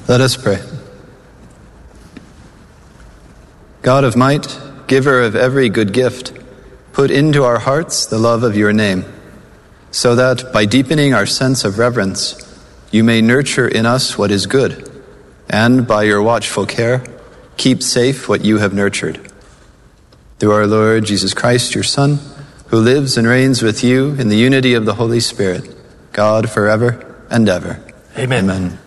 Let us pray. God of might, giver of every good gift, put into our hearts the love of your name, so that by deepening our sense of reverence, you may nurture in us what is good, and by your watchful care, keep safe what you have nurtured. Through our Lord Jesus Christ, your Son, who lives and reigns with you in the unity of the Holy Spirit, God forever and ever. Amen. Amen.